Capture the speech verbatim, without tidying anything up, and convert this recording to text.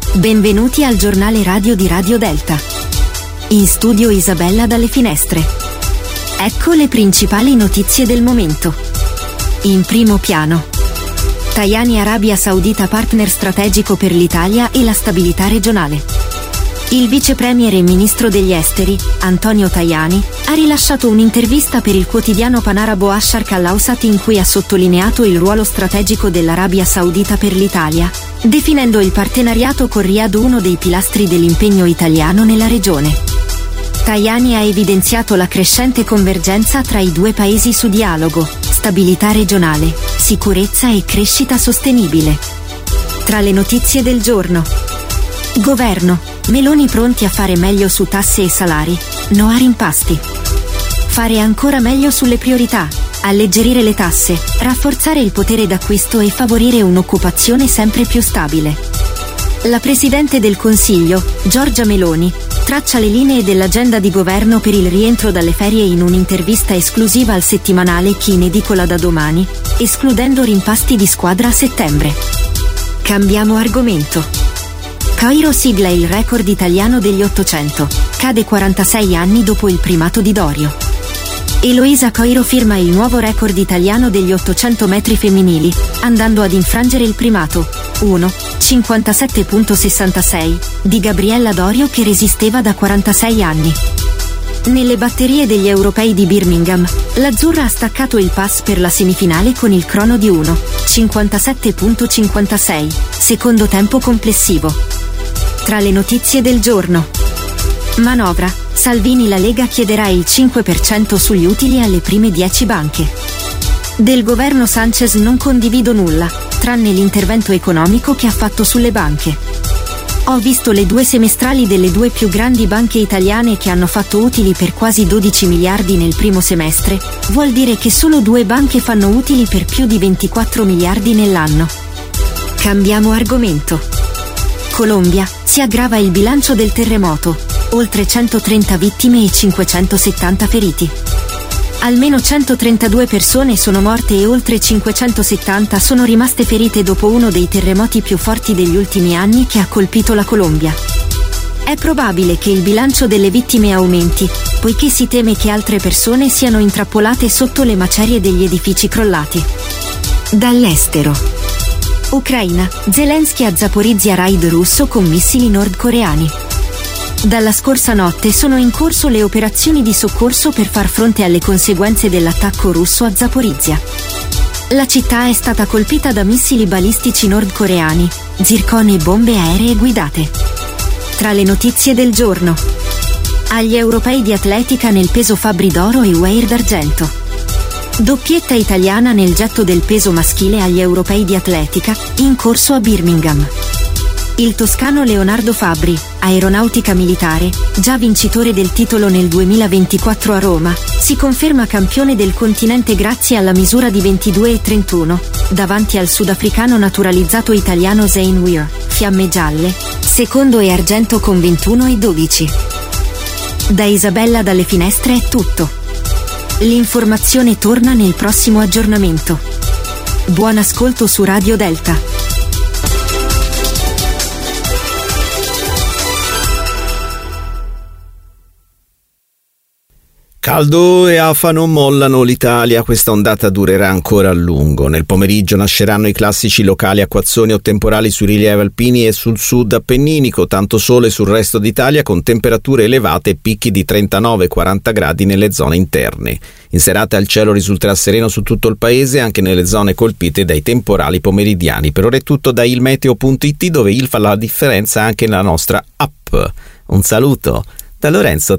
Benvenuti al giornale radio di Radio Delta. In studio Isabella dalle Finestre. Ecco le principali notizie del momento. In primo piano. Tajani, Arabia Saudita partner strategico per l'Italia e la stabilità regionale. Il vice premier e ministro degli esteri, Antonio Tajani, ha rilasciato un'intervista per il quotidiano panarabo Asharq al-Awsat in cui ha sottolineato il ruolo strategico dell'Arabia Saudita per l'Italia, definendo il partenariato con Riyadh uno dei pilastri dell'impegno italiano nella regione. Tajani ha evidenziato la crescente convergenza tra i due paesi su dialogo, stabilità regionale, sicurezza e crescita sostenibile. Tra le notizie del giorno. Governo. Meloni pronti a fare meglio su tasse e salari, no a rimpasti. Fare ancora meglio sulle priorità, alleggerire le tasse, rafforzare il potere d'acquisto e favorire un'occupazione sempre più stabile. La Presidente del Consiglio, Giorgia Meloni, traccia le linee dell'agenda di governo per il rientro dalle ferie in un'intervista esclusiva al settimanale Chi in edicola da domani, escludendo rimpasti di squadra a settembre. Cambiamo argomento. Coiro sigla il record italiano degli ottocento, cade quarantasei anni dopo il primato di Dorio. Eloisa Coiro firma il nuovo record italiano degli ottocento metri femminili, andando ad infrangere il primato, uno cinquantasette virgola sessantasei, di Gabriella Dorio che resisteva da quarantasei anni. Nelle batterie degli europei di Birmingham, l'azzurra ha staccato il pass per la semifinale con il crono di uno cinquantasette virgola cinquantasei, secondo tempo complessivo. Tra le notizie del giorno. Manovra. Salvini, la Lega chiederà il cinque per cento sugli utili alle prime dieci banche. Del governo Sanchez non condivido nulla, tranne l'intervento economico che ha fatto sulle banche. Ho visto le due semestrali delle due più grandi banche italiane che hanno fatto utili per quasi dodici miliardi nel primo semestre, vuol dire che solo due banche fanno utili per più di ventiquattro miliardi nell'anno. Cambiamo argomento. Colombia, si aggrava il bilancio del terremoto, oltre centotrenta vittime e cinquecentosettanta feriti. Almeno centotrentadue persone sono morte e oltre cinquecentosettanta sono rimaste ferite dopo uno dei terremoti più forti degli ultimi anni che ha colpito la Colombia. È probabile che il bilancio delle vittime aumenti, poiché si teme che altre persone siano intrappolate sotto le macerie degli edifici crollati. Dall'estero. Ucraina, Zelensky a Zaporizhzhia, raid russo con missili nordcoreani. Dalla scorsa notte sono in corso le operazioni di soccorso per far fronte alle conseguenze dell'attacco russo a Zaporizhzhia. La città è stata colpita da missili balistici nordcoreani, zircon e bombe aeree guidate. Tra le notizie del giorno. Agli europei di atletica nel peso Fabbri d'oro e Weir d'argento. Doppietta italiana nel getto del peso maschile agli europei di atletica, in corso a Birmingham. Il toscano Leonardo Fabbri, aeronautica militare, già vincitore del titolo nel duemilaventiquattro a Roma, si conferma campione del continente grazie alla misura di ventidue e trentuno, davanti al sudafricano naturalizzato italiano Zane Weir, fiamme gialle, secondo e argento con ventuno e dodici. Da Isabella dalle Finestre è tutto. L'informazione torna nel prossimo aggiornamento. Buon ascolto su Radio Delta. Caldo e afa non mollano l'Italia, questa ondata durerà ancora a lungo. Nel pomeriggio nasceranno i classici locali acquazzoni o temporali sui rilievi alpini e sul sud appenninico, tanto sole sul resto d'Italia con temperature elevate e picchi di trentanove quaranta gradi nelle zone interne. In serata il cielo risulterà sereno su tutto il paese, anche nelle zone colpite dai temporali pomeridiani. Per ora è tutto da ilmeteo punto it, dove il fa la differenza anche nella nostra app. Un saluto da Lorenzo